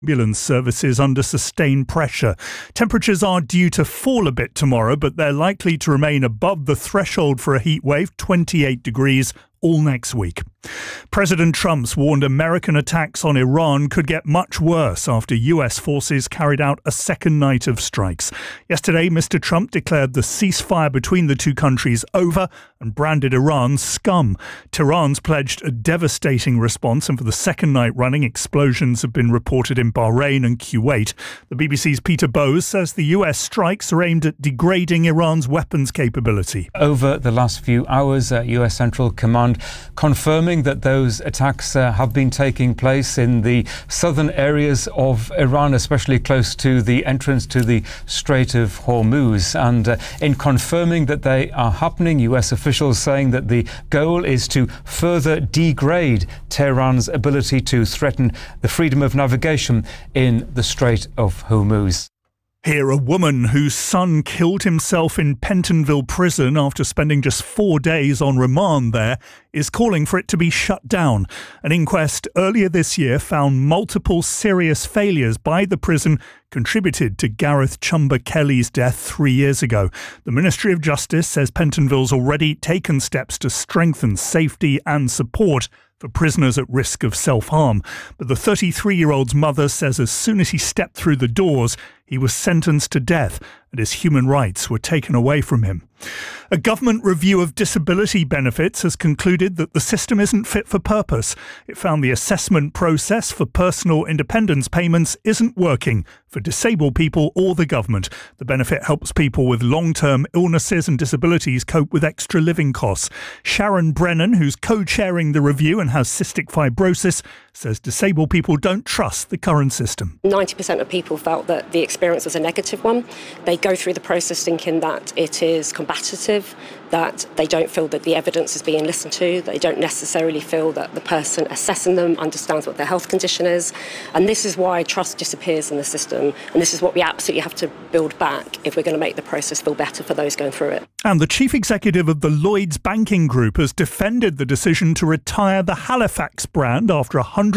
Ambulance services under sustained pressure. Temperatures are due to fall a bit tomorrow, but they're likely to remain above the threshold for a heat wave, 28 degrees, all next week. President Trump's warned American attacks on Iran could get much worse after US forces carried out a second night of strikes. Yesterday, Mr. Trump declared the ceasefire between the two countries over and branded Iran scum. Tehran's pledged a devastating response, and for the second night running, explosions have been reported in Bahrain and Kuwait. The BBC's Peter Bowes says the US strikes are aimed at degrading Iran's weapons capability. Over the last few hours, US Central Command confirming that those attacks have been taking place in the southern areas of Iran, especially close to the entrance to the Strait of Hormuz. And in confirming that they are happening, US officials saying that the goal is to further degrade Tehran's ability to threaten the freedom of navigation in the Strait of Hormuz. Here, a woman whose son killed himself in Pentonville prison after spending just 4 days on remand there is calling for it to be shut down. An inquest earlier this year found multiple serious failures by the prison contributed to Gareth Chumba Kelly's death 3 years ago. The Ministry of Justice says Pentonville's already taken steps to strengthen safety and support for prisoners at risk of self-harm. But the 33-year-old's mother says as soon as he stepped through the doors, he was sentenced to death and his human rights were taken away from him. A government review of disability benefits has concluded that the system isn't fit for purpose. It found the assessment process for personal independence payments isn't working for disabled people or the government. The benefit helps people with long-term illnesses and disabilities cope with extra living costs. Sharon Brennan, who's co-chairing the review and has cystic fibrosis, says disabled people don't trust the current system. 90% of people felt that the experience was a negative one. They go through the process thinking that it is combative, that they don't feel that the evidence is being listened to, they don't necessarily feel that the person assessing them understands what their health condition is. And this is why trust disappears in the system. And this is what we absolutely have to build back if we're going to make the process feel better for those going through it. And the chief executive of the Lloyds Banking Group has defended the decision to retire the Halifax brand after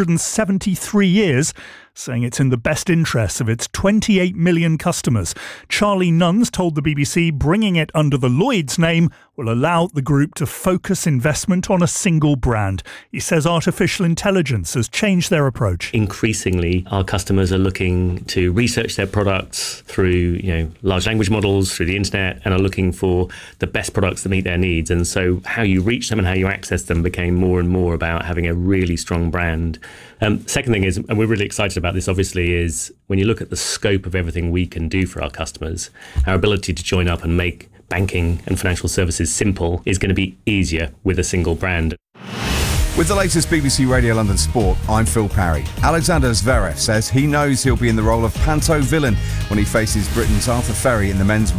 173 years, saying it's in the best interests of its 28 million customers. Charlie Nuns told the BBC bringing it under the Lloyds name will allow the group to focus investment on a single brand. He says artificial intelligence has changed their approach. Increasingly, our customers are looking to research their products through, large language models, through the internet, and are looking for the best products that meet their needs. And so how you reach them and how you access them became more and more about having a really strong brand. Second thing is, and we're really excited about this obviously, is when you look at the scope of everything we can do for our customers, our ability to join up and make banking and financial services simple is going to be easier with a single brand. With the latest BBC Radio London Sport, I'm Phil Parry. Alexander Zverev says he knows he'll be in the role of panto villain when he faces Britain's Arthur Ferry in the men's